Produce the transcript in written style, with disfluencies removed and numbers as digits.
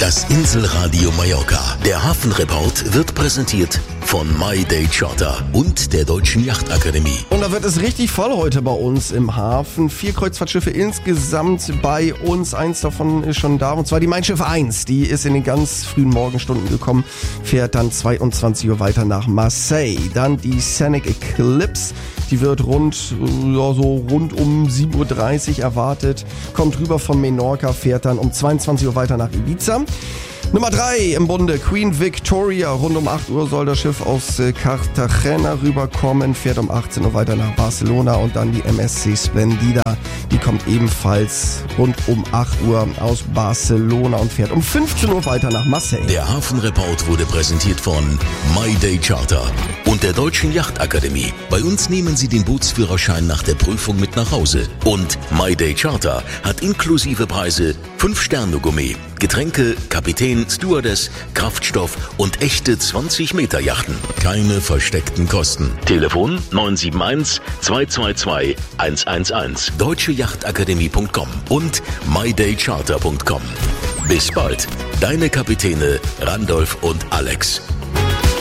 Das Inselradio Mallorca. Der Hafenreport wird präsentiert von My Day Charter und der Deutschen Yachtakademie. Und da wird es richtig voll heute bei uns im Hafen. 4 Kreuzfahrtschiffe insgesamt bei uns. Eins davon ist schon da, und zwar die Mein Schiff 1. Die ist in den ganz frühen Morgenstunden gekommen, fährt dann 22 Uhr weiter nach Marseille. Dann die Scenic Eclipse. Die wird rund um 7.30 Uhr erwartet. Kommt rüber von Menorca, fährt dann um 22 Uhr weiter nach Ibiza. Nummer 3 im Bunde, Queen Victoria. Rund um 8 Uhr soll das Schiff aus Cartagena rüberkommen, fährt um 18 Uhr weiter nach Barcelona. Und dann die MSC Splendida, die kommt ebenfalls rund um 8 Uhr aus Barcelona und fährt um 15 Uhr weiter nach Marseille. Der Hafenreport wurde präsentiert von My Day Charter und der Deutschen Yachtakademie. Bei uns nehmen Sie den Bootsführerschein nach der Prüfung mit nach Hause. Und My Day Charter hat inklusive Preise 5-Sterne-Gourmet, Getränke, Kapitän, Stewardess, Kraftstoff und echte 20-Meter-Yachten. Keine versteckten Kosten. Telefon 971 222 111. deutscheyachtakademie.com und mydaycharter.com. Bis bald. Deine Kapitäne Randolph und Alex.